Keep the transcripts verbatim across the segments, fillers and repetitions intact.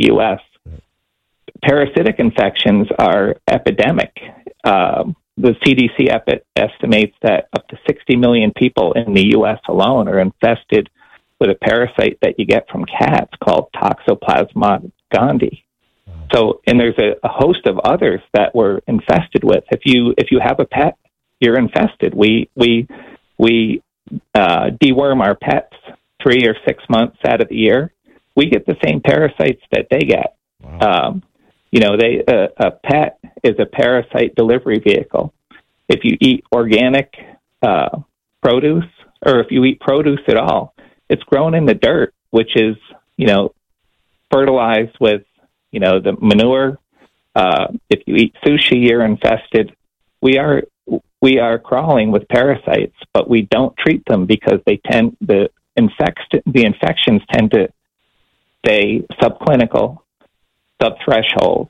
the U S. Parasitic infections are epidemic. Um, the C D C epi- estimates that up to sixty million people in the U S alone are infested with a parasite that you get from cats called Toxoplasma gondii. So, and there's a, a host of others that we're infested with. If you if you have a pet, you're infested. We we we uh, deworm our pets three or six months out of the year. We get the same parasites that they get. Wow. Um, you know, they uh, a pet is a parasite delivery vehicle. If you eat organic uh, produce, or if you eat produce at all, it's grown in the dirt, which is, you know, fertilized with, you know, the manure. Uh, if you eat sushi, you're infested. We are we are crawling with parasites, but we don't treat them because they tend the infect the infections tend to stay subclinical, subthreshold,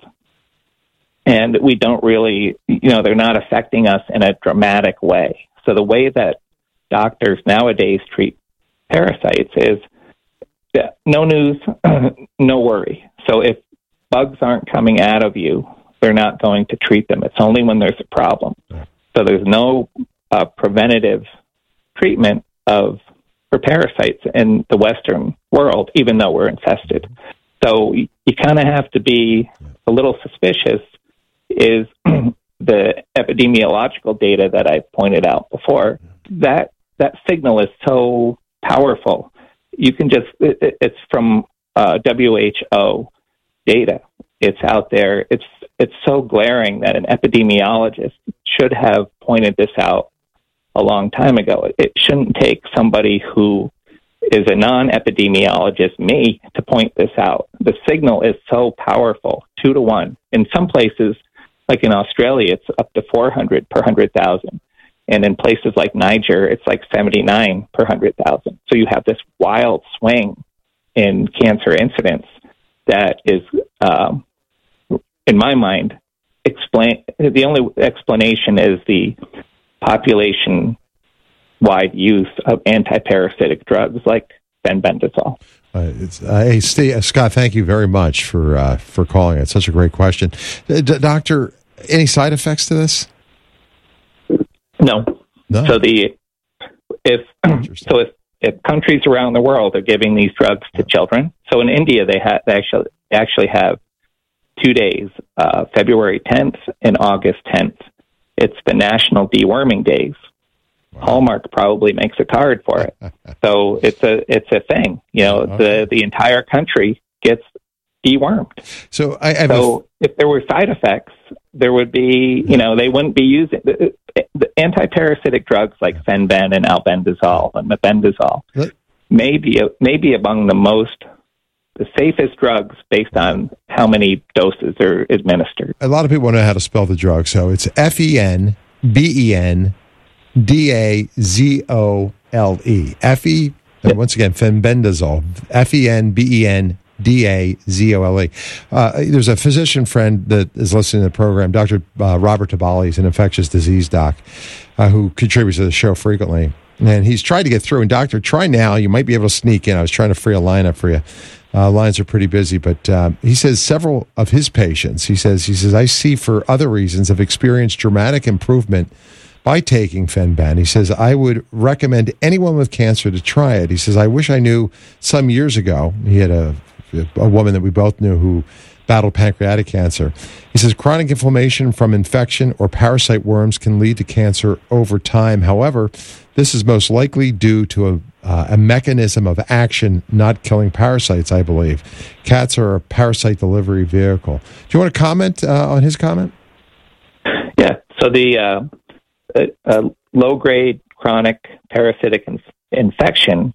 and we don't really, you know, they're not affecting us in a dramatic way. So the way that doctors nowadays treat parasites is yeah, no news, no worry. So if bugs aren't coming out of you, they're not going to treat them. It's only when there's a problem. So there's no uh, preventative treatment of for parasites in the Western world, even though we're infested. So you, you kind of have to be a little suspicious. Is the epidemiological data that I pointed out before, that that signal is so powerful. You can just, it, it's from uh, W H O data. It's out there. It's it's so glaring that an epidemiologist should have pointed this out a long time ago. It shouldn't take somebody who is a non-epidemiologist, me, to point this out. The signal is so powerful, two to one. In some places, like in Australia, it's up to four hundred per one hundred thousand. And in places like Niger, it's like seventy-nine per one hundred thousand. So you have this wild swing in cancer incidence that is, um, in my mind, explain. The only explanation is the population-wide use of antiparasitic drugs like fenbendazole. Uh, it's, uh, hey, Steve, uh, Scott, thank you very much for uh, for calling. It's such a great question. Uh, d- doctor, any side effects to this? No. No. So the if so if, if countries around the world are giving these drugs to children, so in India they have they actually they actually have two days, uh, February tenth and August tenth. It's the National Deworming Days. Wow. Hallmark probably makes a card for it. So it's a it's a thing. You know, okay. the the entire country gets dewormed. So I, I so f- if there were side effects, there would be, you know, they wouldn't be using the, the antiparasitic drugs like Fenben and albendazole and mebendazole. What? may be may be among the most the safest drugs based on how many doses are administered. A lot of people want to know how to spell the drug, so it's F E N B E N D A Z O L E. F E, and once again, fenbendazole. F E N B E N D A Z O L E. Uh, there's a physician friend that is listening to the program, Doctor Uh, Robert Tabali. He's an infectious disease doc uh, who contributes to the show frequently. And he's tried to get through. And, Doctor, try now. You might be able to sneak in. I was trying to free a lineup for you. Uh, lines are pretty busy, but um, he says several of his patients, he says, he says, I see for other reasons have experienced dramatic improvement by taking Fenben. He says, I would recommend anyone with cancer to try it. He says, I wish I knew some years ago. He had a, a woman that we both knew who battled pancreatic cancer. He says, chronic inflammation from infection or parasite worms can lead to cancer over time. However, this is most likely due to a, uh, a mechanism of action, not killing parasites, I believe. Cats are a parasite delivery vehicle. Do you want to comment uh, on his comment? Yeah. So the uh, uh, uh, low-grade chronic parasitic inf- infection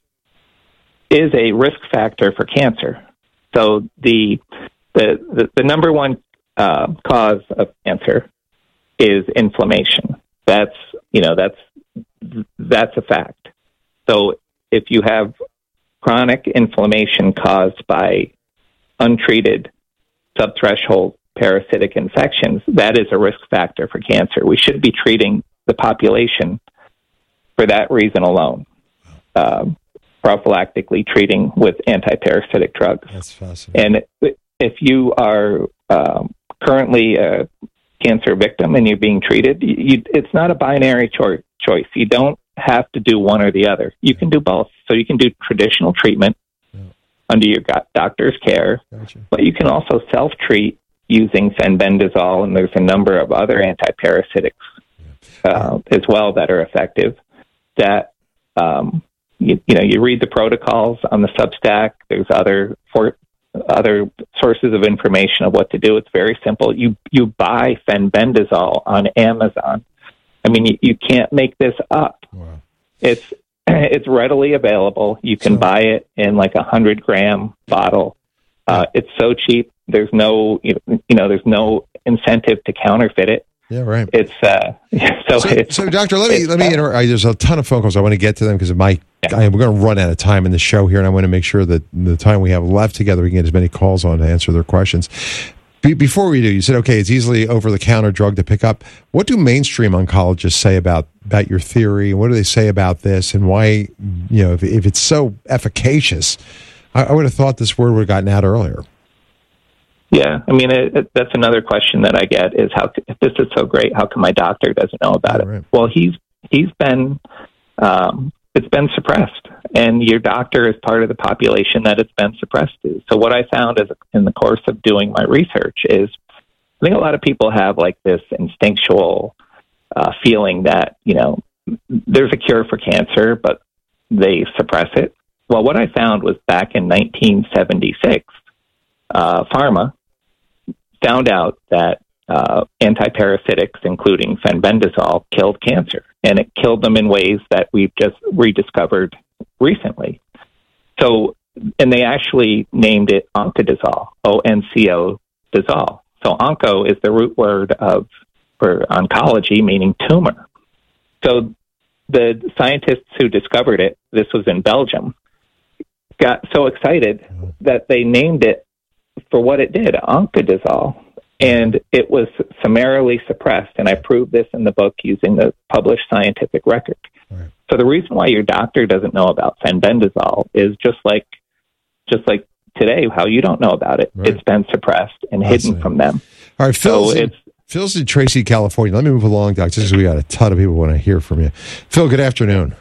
is a risk factor for cancer. So the the the, the number one uh, cause of cancer is inflammation. That's you know that's that's a fact. So if you have chronic inflammation caused by untreated subthreshold parasitic infections, that is a risk factor for cancer. We should be treating the population for that reason alone. Um, prophylactically treating with antiparasitic drugs. That's fascinating. And if you are um, currently a cancer victim and you're being treated, you, it's not a binary cho- choice. You don't have to do one or the other. You can do both. So you can do traditional treatment yeah. under your doctor's care, gotcha. But you can also self-treat using fenbendazole, and there's a number of other antiparasitics yeah. uh, as well that are effective. That um, you, you know, you read the protocols on the Substack. There's other for other sources of information of what to do. It's very simple. You you buy fenbendazole on Amazon. I mean, you, you can't make this up. Wow. It's it's readily available. You can so, buy it in like a hundred gram bottle. Uh, it's so cheap. There's no you know there's no incentive to counterfeit it. Yeah, right. It's uh, so. So, it's, so doctor, let me let me. Inter- I, there's a ton of phone calls. I want to get to them because of my. Yeah. I, we're going to run out of time in the show here, and I want to make sure that the time we have left together, we can get as many calls on to answer their questions. Be, before we do, you said okay, it's easily over the counter drug to pick up. What do mainstream oncologists say about about your theory? What do they say about this, and why? You know, if, if it's so efficacious, I, I would have thought this word would have gotten out earlier. Yeah, I mean, it, it, that's another question that I get is how if this is so great, how come my doctor doesn't know about oh, it? Right. Well, he's he's been um, it's been suppressed, and your doctor is part of the population that it's been suppressed to. So what I found is in the course of doing my research is I think a lot of people have like this instinctual uh, feeling that you know there's a cure for cancer, but they suppress it. Well, what I found was back in nineteen seventy-six, uh, pharma found out that uh, antiparasitics, including fenbendazole, killed cancer, and it killed them in ways that we've just rediscovered recently. So, and they actually named it oncodazole, O N C O dazole. So, onco is the root word of for oncology, meaning tumor. So, the scientists who discovered it, this was in Belgium, got so excited that they named it for what it did, oncodazole, and it was summarily suppressed, and I proved this in the book using the published scientific record. Right. So the reason why your doctor doesn't know about fenbendazole is just like just like today, how you don't know about it. Right. It's been suppressed and That's hidden it. from them. All right, Phil's, so in, Phil's in Tracy, California. Let me move along, Doc, just because we got a ton of people want to hear from you. Phil, good afternoon.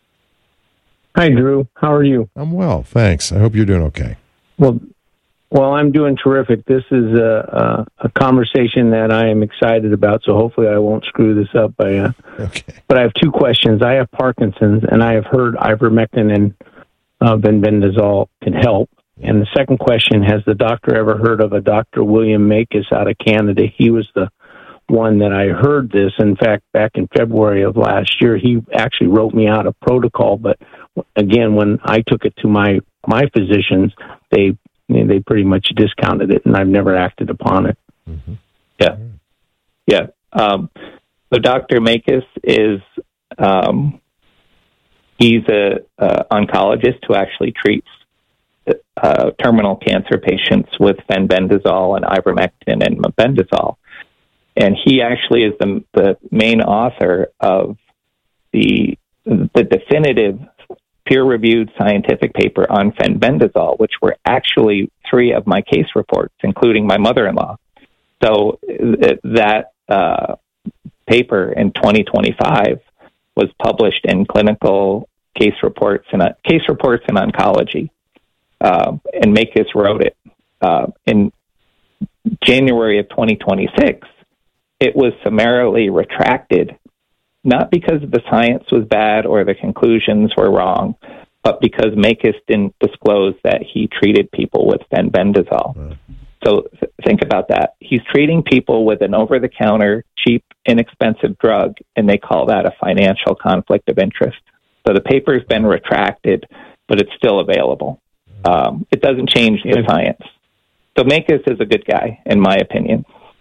Hi, Drew. How are you? I'm well, thanks. I hope you're doing okay. Well, Well, I'm doing terrific. This is a, a, a conversation that I am excited about, so hopefully I won't screw this up. By, uh, okay. But I have two questions. I have Parkinson's, and I have heard ivermectin and uh, fenbendazole can help. And the second question, has the doctor ever heard of a Doctor William Makis out of Canada? He was the one that I heard this. In fact, back in February of last year, he actually wrote me out a protocol. But again, when I took it to my, my physicians, they they pretty much discounted it, and I've never acted upon it. Mm-hmm. Yeah. Yeah. Um, so Doctor Makis is, um, he's a, a oncologist who actually treats uh, terminal cancer patients with fenbendazole and ivermectin and mebendazole. And he actually is the, the main author of the, the definitive peer-reviewed scientific paper on fenbendazole, which were actually three of my case reports, including my mother-in-law. So th- that uh, paper in twenty twenty-five was published in Clinical Case Reports and uh, Case Reports in Oncology, uh, and Makis wrote it uh, in January of twenty twenty-six. It was summarily retracted. Not because the science was bad or the conclusions were wrong, but because Makis didn't disclose that he treated people with fenbendazole. Right. So th- think about that. He's treating people with an over-the-counter, cheap, inexpensive drug, and they call that a financial conflict of interest. So the paper's been retracted, but it's still available. Um, it doesn't change the yeah. science. So Makis is a good guy, in my opinion.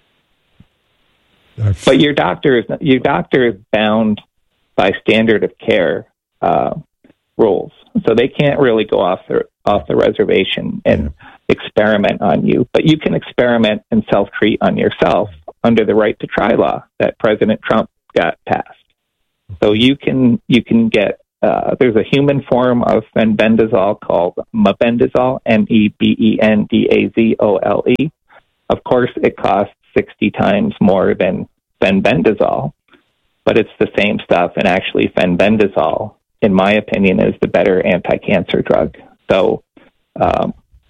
But your doctor is your doctor is bound by standard of care uh, rules, so they can't really go off the off the reservation and yeah. experiment on you. But you can experiment and self treat on yourself under the right to try law that President Trump got passed. So you can you can get Uh, there's a human form of fenbendazole called mebendazole, M E B E N D A Z O L E. Of course, it costs sixty times more than fenbendazole, but it's the same stuff, and actually fenbendazole, in my opinion, is the better anti-cancer drug. So, um,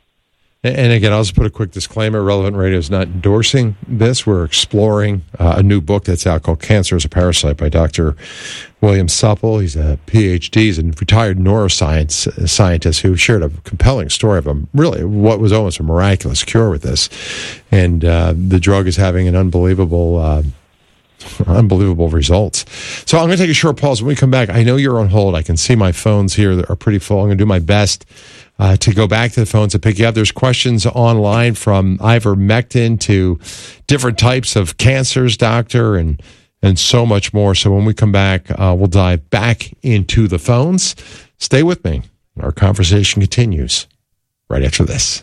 and again, I'll just put a quick disclaimer. Relevant Radio is not endorsing this. We're exploring uh, a new book that's out called Cancer as a Parasite by Doctor William Supple. He's a P H D. He's a retired neuroscience scientist who shared a compelling story of a really what was almost a miraculous cure with this. And uh, the drug is having an unbelievable uh, unbelievable results. So I'm going to take a short pause. When we come back, I know you're on hold. I can see my phones here that are pretty full. I'm going to do my best Uh, to go back to the phones and pick you up. There's questions online from ivermectin to different types of cancers, doctor, and and so much more. So when we come back, uh, we'll dive back into the phones. Stay with me. Our conversation continues right after this.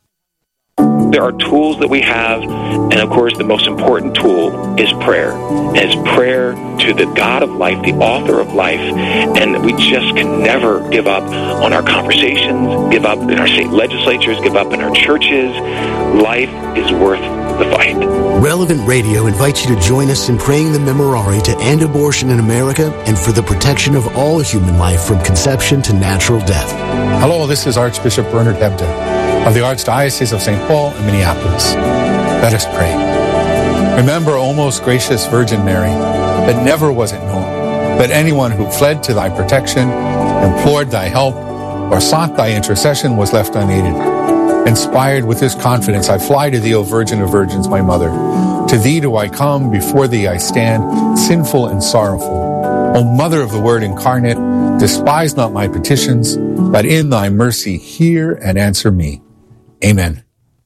There are tools that we have, and of course the most important tool is prayer. And it's prayer to the God of life, the author of life, and we just can never give up on our conversations, give up in our state legislatures, give up in our churches. Life is worth the fight. Relevant Radio invites you to join us in praying the Memorare to end abortion in America and for the protection of all human life from conception to natural death. Hello, this is Archbishop Bernard Hebda of the Archdiocese of Saint Paul and Minneapolis. Let us pray. Remember, O most gracious Virgin Mary, that never was it known that anyone who fled to thy protection, implored thy help, or sought thy intercession was left unaided. Inspired with this confidence, I fly to thee, O Virgin of Virgins, my Mother. To thee do I come, before thee I stand, sinful and sorrowful. O Mother of the Word incarnate, despise not my petitions, but in thy mercy hear and answer me. Amen.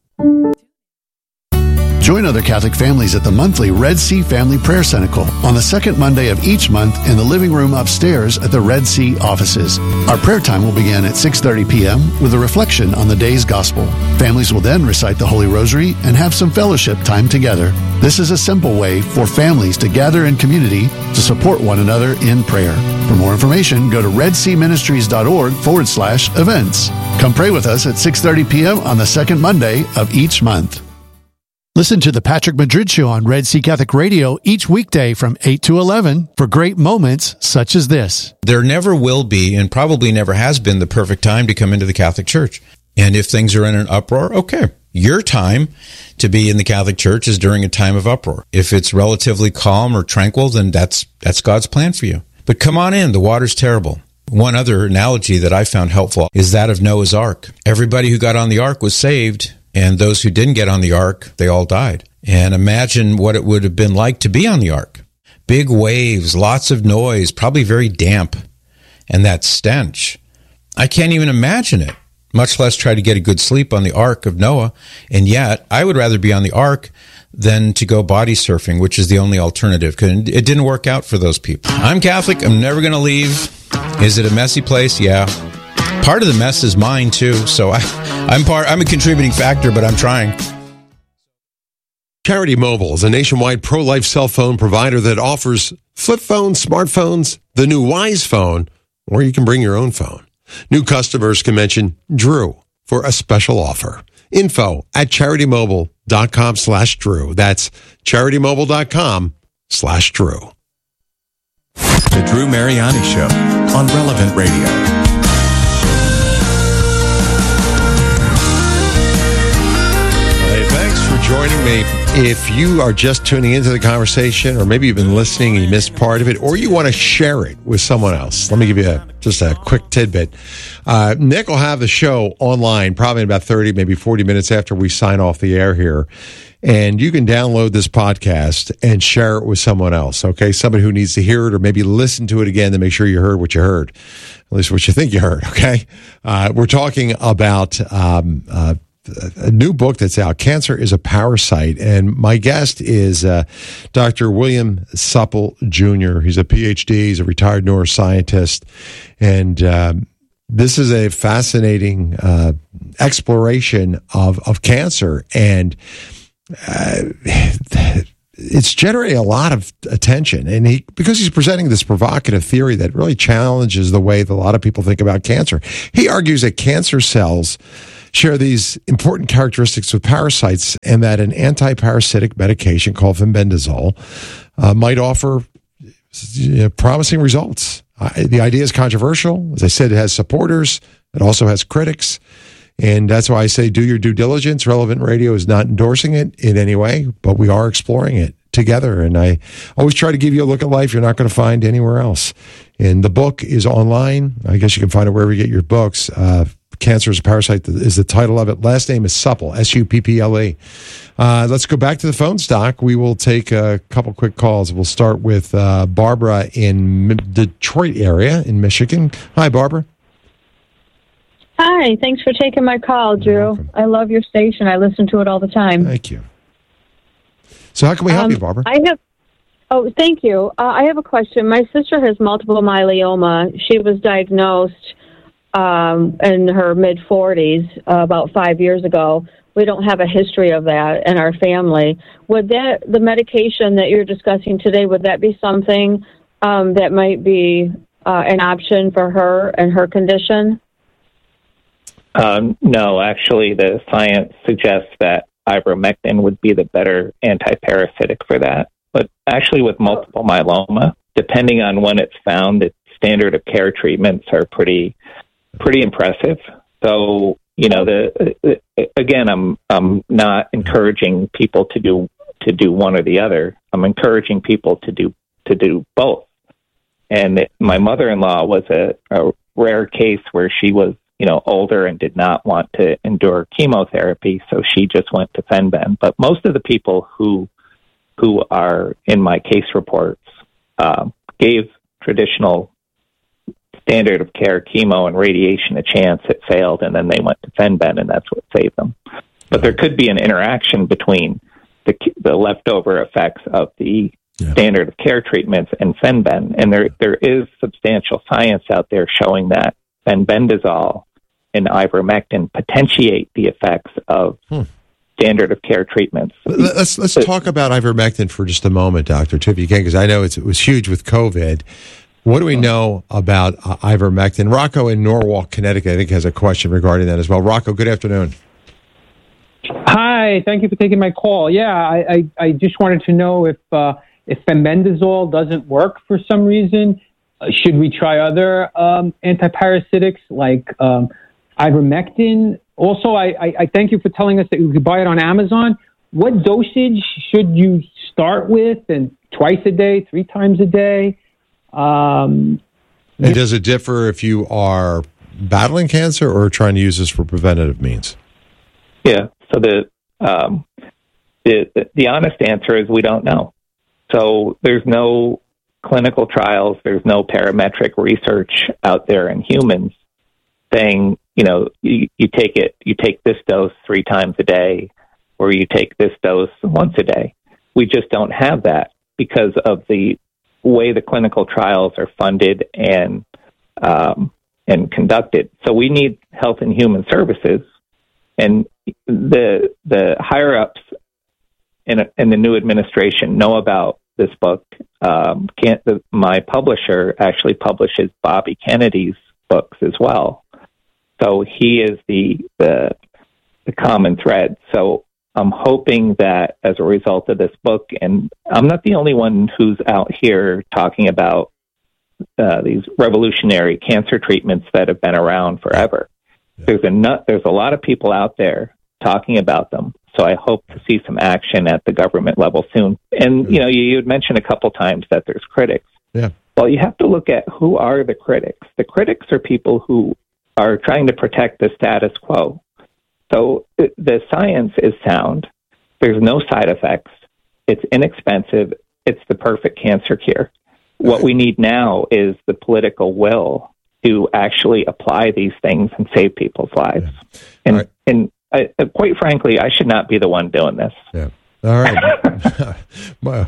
Join other Catholic families at the monthly Red Sea Family Prayer Cenacle on the second Monday of each month in the living room upstairs at the Red Sea offices. Our prayer time will begin at six thirty p.m. with a reflection on the day's gospel. Families will then recite the Holy Rosary and have some fellowship time together. This is a simple way for families to gather in community to support one another in prayer. For more information, go to redseaministries.org forward slash events. Come pray with us at six thirty p.m. on the second Monday of each month. Listen to the Patrick Madrid Show on Red Sea Catholic Radio each weekday from eight to eleven for great moments such as this. There never will be, and probably never has been, the perfect time to come into the Catholic Church. And if things are in an uproar, okay. Your time to be in the Catholic Church is during a time of uproar. If it's relatively calm or tranquil, then that's that's God's plan for you. But come on in. The water's terrible. One other analogy that I found helpful is that of Noah's Ark. Everybody who got on the ark was saved, and those who didn't get on the ark, they all died. And imagine what it would have been like to be on the ark. Big waves, lots of noise, probably very damp, and that stench. I can't even imagine it, much less try to get a good sleep on the ark of Noah. And yet, I would rather be on the ark than to go body surfing, which is the only alternative, because it didn't work out for those people. I'm Catholic. I'm never going to leave. Is it a messy place? Yeah. Part of the mess is mine, too, so I, I'm part. I'm a contributing factor, but I'm trying. Charity Mobile is a nationwide pro-life cell phone provider that offers flip phones, smartphones, the new Wise phone, or you can bring your own phone. New customers can mention Drew for a special offer. Info at charitymobile.com slash Drew. That's charitymobile.com slash Drew. The Drew Mariani Show on Relevant Radio. Joining me. If you are just tuning into the conversation, or maybe you've been listening and you missed part of it, or you want to share it with someone else, let me give you a, just a quick tidbit. Uh, Nick will have the show online probably in about thirty, maybe forty minutes after we sign off the air here. And you can download this podcast and share it with someone else, okay? Somebody who needs to hear it, or maybe listen to it again to make sure you heard what you heard, at least what you think you heard, okay? Uh, we're talking about um, uh, a new book that's out, Cancer is a Parasite, and my guest is uh, Doctor William Supple Junior He's a P H D, he's a retired neuroscientist, and um, this is a fascinating uh, exploration of, of cancer, and uh, it's generating a lot of attention. And he, because he's presenting this provocative theory that really challenges the way that a lot of people think about cancer. He argues that cancer cells share these important characteristics with parasites, and that an anti-parasitic medication called fenbendazole uh, might offer you know, promising results. Uh, the idea is controversial. As I said, it has supporters. It also has critics. And that's why I say do your due diligence. Relevant Radio is not endorsing it in any way, but we are exploring it together. And I always try to give you a look at life you're not going to find anywhere else. And the book is online. I guess you can find it wherever you get your books. Uh, Cancer is a Parasite is the title of it. Last name is Supple, S U P P L E. Uh, let's go back to the phone stock. We will take a couple quick calls. We'll start with uh, Barbara in M- Detroit area in Michigan. Hi, Barbara. Hi, thanks for taking my call, Drew. I love your station. I listen to it all the time. Thank you. So how can we help um, you, Barbara? I have. Oh, thank you. Uh, I have a question. My sister has multiple myeloma. She was diagnosed um, in her mid-forties uh, about five years ago. We don't have a history of that in our family. Would that, the medication that you're discussing today, would that be something um, that might be uh, an option for her and her condition? Um, no, actually, the science suggests that ivermectin would be the better antiparasitic for that. But actually, with multiple myeloma, depending on when it's found, the standard of care treatments are pretty, pretty impressive. So, you know, the again, I'm I'm not encouraging people to do to do one or the other. I'm encouraging people to do to do both. And my mother-in-law was a, a rare case where she was, you know, older and did not want to endure chemotherapy, so she just went to Fenben. But most of the people who who are in my case reports uh, gave traditional standard of care chemo and radiation a chance. It failed, and then they went to Fenben, and that's what saved them. But there could be an interaction between the the leftover effects of the yeah. standard of care treatments and Fenben, and there there is substantial science out there showing that fenbendazole and ivermectin potentiate the effects of hmm. standard of care treatments. Let's let's but, talk about ivermectin for just a moment, Doctor If you can, because I know it's, it was huge with COVID. What do we know about uh, ivermectin? Rocco in Norwalk, Connecticut, I think has a question regarding that as well. Rocco, good afternoon. Hi, thank you for taking my call. Yeah, I, I, I just wanted to know if uh, if fenbendazole doesn't work for some reason, uh, should we try other um, antiparasitics like um, ivermectin? Also, I, I, I thank you for telling us that you could buy it on Amazon. What dosage should you start with, and twice a day, three times a day? Um, and does it differ if you are battling cancer or trying to use this for preventative means? Yeah. So the um, the the honest answer is we don't know. So there's no clinical trials, there's no parametric research out there in humans saying, you know, you, you take it, you take this dose three times a day, or you take this dose once a day. We just don't have that because of the way the clinical trials are funded and um, and conducted. So we need Health and Human Services, and the the higher ups in, a, in the new administration know about this book. Um, can't, the, my publisher actually publishes Bobby Kennedy's books as well. So he is the, the the common thread. So I'm hoping that as a result of this book, and I'm not the only one who's out here talking about uh, these revolutionary cancer treatments that have been around forever. Yeah. There's a nut, there's a lot of people out there talking about them. So I hope to see some action at the government level soon. And yeah. you know, you, you had mentioned a couple times that there's critics. Yeah. Well, you have to look at who are the critics. The critics are people who are trying to protect the status quo. So the science is sound. There's no side effects. It's inexpensive. It's the perfect cancer cure. What we need now is the political will to actually apply these things and save people's lives. Yeah. And right. and I, quite frankly, I should not be the one doing this. Yeah. All right. well,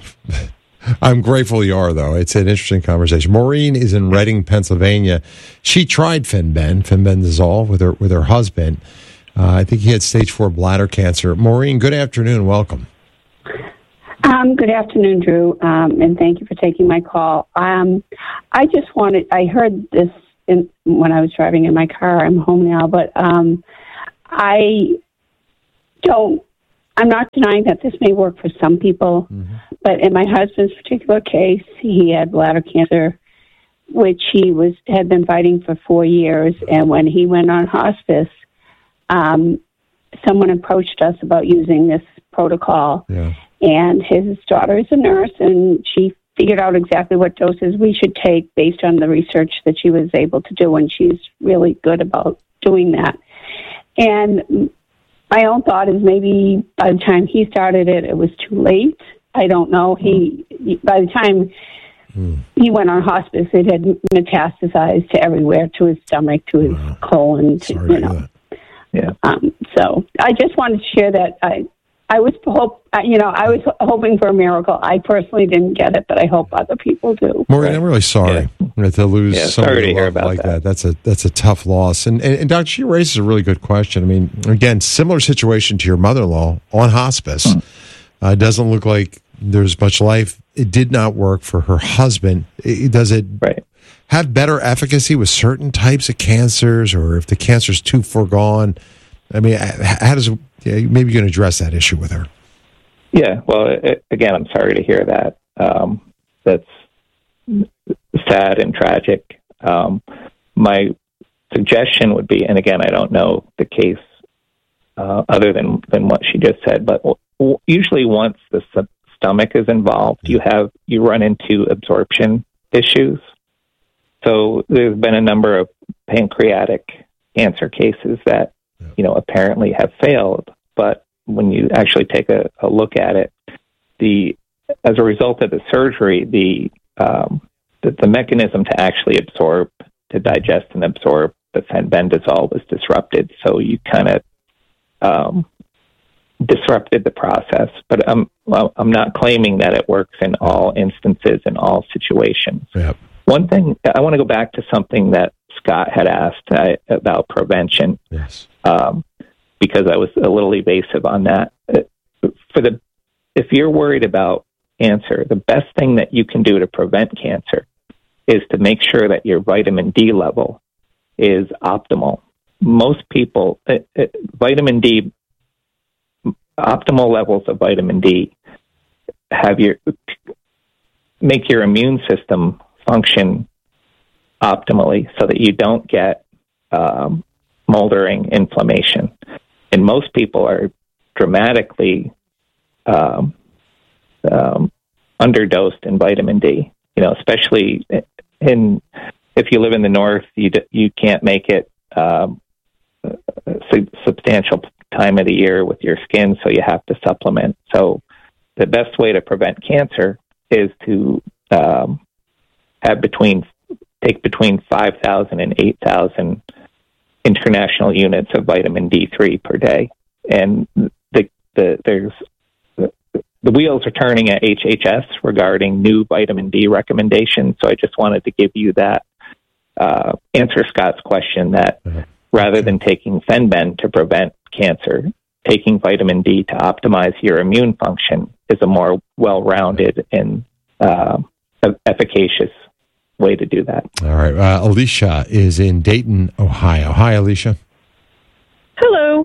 I'm grateful you are, though. It's an interesting conversation. Maureen is in Reading, Pennsylvania. She tried Fenben, fenbendazole, with her with her husband. Uh, I think he had stage four bladder cancer. Maureen, good afternoon. Welcome. Um, good afternoon, Drew, um, and thank you for taking my call. Um, I just wanted, I heard this in, when I was driving in my car. I'm home now, but um, I don't, I'm not denying that this may work for some people, mm-hmm. but in my husband's particular case, he had bladder cancer, which he was had been fighting for four years, and when he went on hospice, um, someone approached us about using this protocol, yeah. and his daughter is a nurse, and she figured out exactly what doses we should take based on the research that she was able to do, and she's really good about doing that. And my own thought is maybe by the time he started it, it was too late. I don't know. He, by the time mm. he went on hospice, it had metastasized to everywhere, to his stomach, to his wow. colon, to, Sorry you know. Yeah. Um, so I just wanted to share that. I, I was hope, you know, I was hoping for a miracle. I personally didn't get it, but I hope other people do. Maureen, I'm really sorry yeah. to lose yeah, somebody like that. that. That's a that's a tough loss. And, and and Doctor, she raises a really good question. I mean, again, similar situation to your mother-in-law on hospice. Mm. Uh, doesn't look like there's much life. It did not work for her husband. It, does it right. have better efficacy with certain types of cancers, or if the cancer's too far gone? I mean, how does yeah, maybe you can address that issue with her? Yeah, well, it, again, I'm sorry to hear that. Um, that's sad and tragic. Um, my suggestion would be, and again, I don't know the case uh, other than, than what she just said, but w- usually once the sub- stomach is involved, you have you run into absorption issues. So there's been a number of pancreatic cancer cases that you know apparently have failed, but when you actually take a, a look at it, the as a result of the surgery, the, um, the the mechanism to actually absorb, to digest and absorb the fenbendazole was disrupted. So you kind of um, disrupted the process. But I'm well, I'm not claiming that it works in all instances in all situations. Yep. One thing I want to go back to something that Scott had asked uh, about prevention. Yes. Um, because I was a little evasive on that. For the, if you're worried about cancer, the best thing that you can do to prevent cancer is to make sure that your vitamin D level is optimal. Most people, uh, uh, vitamin D, optimal levels of vitamin D have your make your immune system function optimally, so that you don't get um, smoldering inflammation. And most people are dramatically um, um, underdosed in vitamin D. You know, especially in if you live in the north, you d- you can't make it um, a substantial time of the year with your skin, so you have to supplement. So the best way to prevent cancer is to um, have between take between five thousand and eight thousand international units of vitamin D three per day. And the, the there's the, the wheels are turning at H H S regarding new vitamin D recommendations. So I just wanted to give you that, uh, answer Scott's question that mm-hmm. rather than taking Fenben to prevent cancer, taking vitamin D to optimize your immune function is a more well-rounded and uh, efficacious way to do that. All right. Uh, Alicia is in Dayton, Ohio. Hi, Alicia. Hello.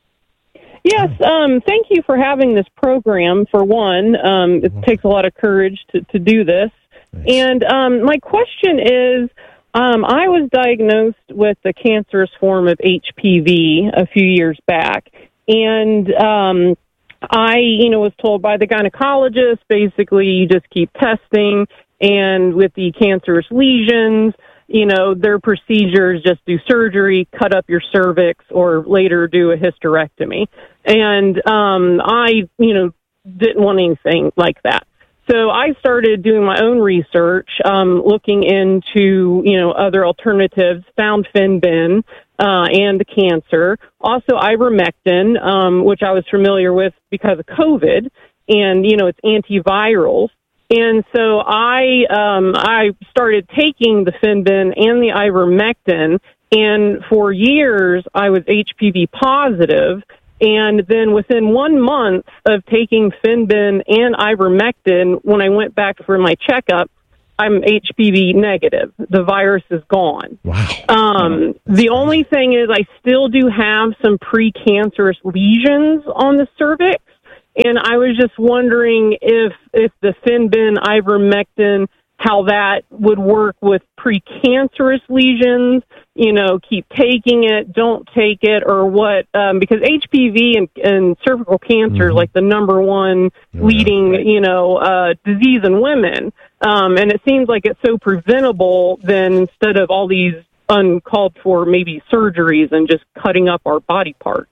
Yes, um, thank you for having this program, for one. Um, it takes a lot of courage to, to do this. Nice. And um, my question is, um, I was diagnosed with the cancerous form of H P V a few years back. And um, I, you know, was told by the gynecologist, basically, you just keep testing. And with the cancerous lesions, you know, their procedures just do surgery, cut up your cervix, or later do a hysterectomy. And um, I, you know, didn't want anything like that. So I started doing my own research, um, looking into, you know, other alternatives, found Fenben uh, and the cancer. Also ivermectin, um, which I was familiar with because of COVID. And, you know, it's antivirals. And so I um, I started taking the Fenben and the ivermectin, and for years I was H P V positive, And then within one month of taking Fenbin and ivermectin, when I went back for my checkup, I'm H P V negative. The virus is gone. Wow. Um, the only thing is I still do have some precancerous lesions on the cervix. And I was just wondering if, if the Fenbin, ivermectin, how that would work with precancerous lesions, you know, keep taking it, don't take it, or what, um, because H P V and, and cervical cancer mm-hmm. is like the number one yeah, leading, right. you know, uh, disease in women. Um, and it seems like it's so preventable then instead of all these uncalled for maybe surgeries and just cutting up our body parts.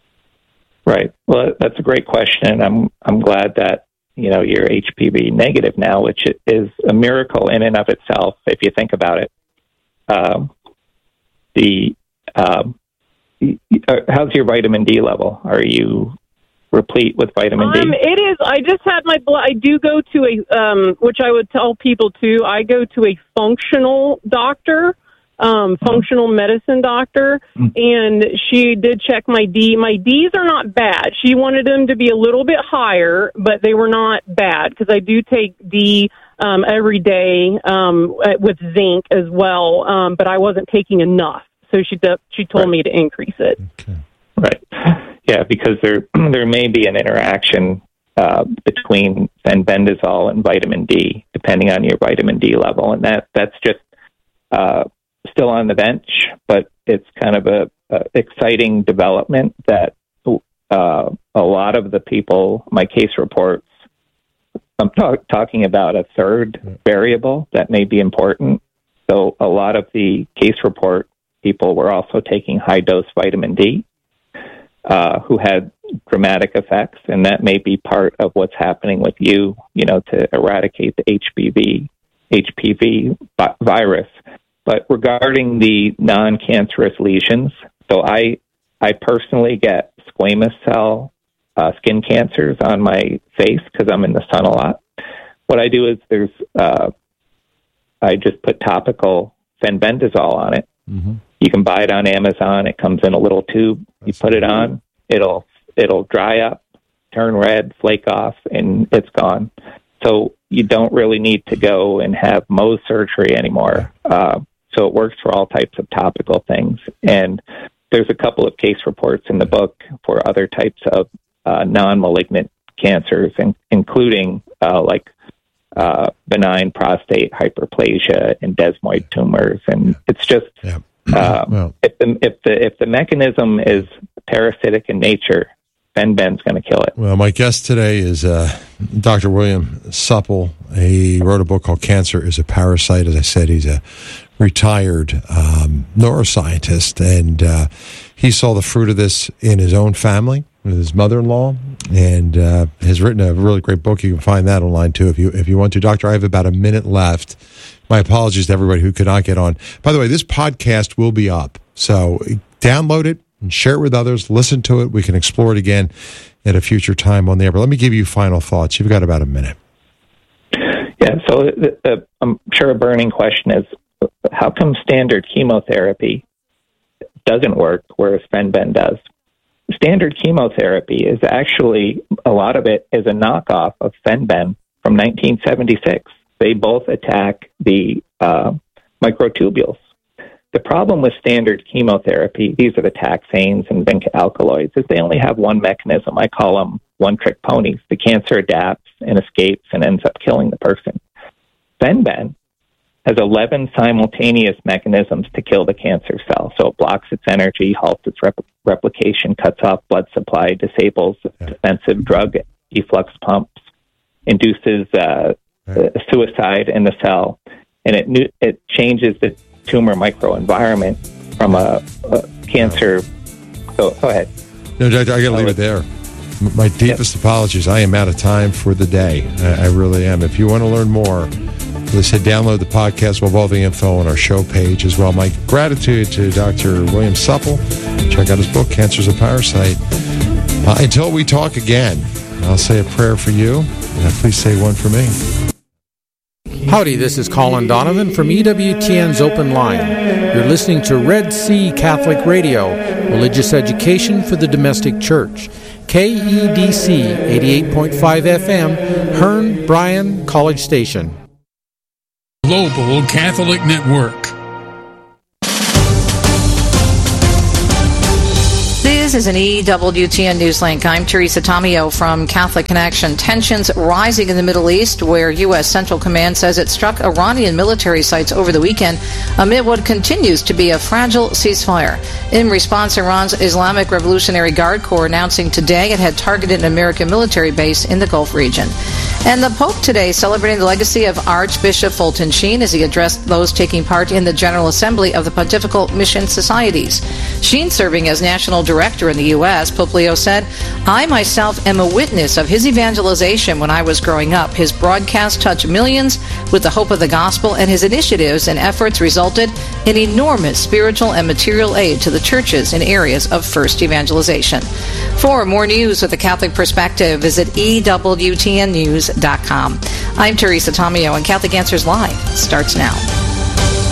Right. Well, that's a great question. I'm, I'm glad that, you know, you're H P V negative now, which is a miracle in and of itself, if you think about it. Um, the um, how's your vitamin D level? Are you replete with vitamin D? Um, it is. I just had my blood. I do go to a, um, which I would tell people too. I go to a functional doctor. Um, functional medicine doctor, and she did check my D. My Ds are not bad. She wanted them to be a little bit higher, but they were not bad because I do take D um, every day um, with zinc as well, um, but I wasn't taking enough. So she de- she told right. me to increase it. Okay. Right. Yeah, because there there may be an interaction uh, between fenbendazole and vitamin D, depending on your vitamin D level, and that that's just uh, still on the bench, but it's kind of a, a exciting development that uh, a lot of the people, my case reports, I'm talk, talking about a third variable that may be important. So a lot of the case report people were also taking high dose vitamin D, uh, who had dramatic effects, and that may be part of what's happening with you, you know, to eradicate the H P V, H P V vi- virus. But regarding the non-cancerous lesions, so I I personally get squamous cell uh, skin cancers on my face because I'm in the sun a lot. What I do is there's uh, I just put topical fenbendazole on it. Mm-hmm. You can buy it on Amazon. It comes in a little tube. That's you put it on. It'll it'll dry up, turn red, flake off, and it's gone. So you don't really need to go and have Mohs surgery anymore. Uh, So it works for all types of topical things. And there's a couple of case reports in the book for other types of uh, non-malignant cancers, in, including uh, like uh, benign prostate hyperplasia and desmoid tumors. And it's just, yeah. uh, well. if, the, if, the, if the mechanism is parasitic in nature, Fenben's going to kill it. Well, my guest today is uh, Doctor William Supple. He wrote a book called Cancer is a Parasite. As I said, he's a retired um, neuroscientist, and uh, he saw the fruit of this in his own family with his mother-in-law, and uh, has written a really great book. You can find that online too if you if you want to. Doctor, I have about a minute left. My apologies to everybody who could not get on. By the way, this podcast will be up, so download it and share it with others. Listen to it. We can explore it again at a future time on there. But let me give you final thoughts. You've got about a minute. Yeah, so the, the, I'm sure a burning question is, how come standard chemotherapy doesn't work, whereas Fenben does? Standard chemotherapy is actually, a lot of it is a knockoff of Fenben from nineteen seventy-six. They both attack the uh, microtubules. The problem with standard chemotherapy, these are the taxanes and zinc alkaloids, is they only have one mechanism. I call them one-trick ponies. The cancer adapts and escapes and ends up killing the person. Fenben has eleven simultaneous mechanisms to kill the cancer cell. So it blocks its energy, halts its rep- replication, cuts off blood supply, disables defensive drug efflux pumps, induces uh, uh, suicide in the cell, and it it changes the tumor microenvironment from a, a cancer. So go ahead. No, Doctor, I got to leave it there. My deepest yep. apologies. I am out of time for the day. I, I really am. If you want to learn more, let's hit download the podcast with all the info on our show page as well. My gratitude to Doctor William Supple. Check out his book, Cancer is a Parasite. Uh, until we talk again, I'll say a prayer for you. Uh, please say one for me. Howdy, this is Colin Donovan from E W T N's Open Line. You're listening to Red Sea Catholic Radio, religious education for the domestic church. K E D C eighty-eight point five F M, Hearn, Bryan, College Station. Global Catholic Network. This is an E W T N Newslink. I'm Teresa Tomeo from Catholic Connection. Tensions rising in the Middle East, where U S Central Command says it struck Iranian military sites over the weekend amid what continues to be a fragile ceasefire. In response, Iran's Islamic Revolutionary Guard Corps announcing today it had targeted an American military base in the Gulf region. And the Pope today celebrating the legacy of Archbishop Fulton Sheen as he addressed those taking part in the General Assembly of the Pontifical Mission Societies. Sheen serving as National Director in the U S, Pope Leo said, "I myself am a witness of his evangelization when I was growing up. His broadcasts touched millions with the hope of the gospel, and his initiatives and efforts resulted in enormous spiritual and material aid to the churches in areas of first evangelization." For more news with a Catholic perspective, visit E W T N news dot com. I'm Teresa Tomeo, and Catholic Answers Live starts now.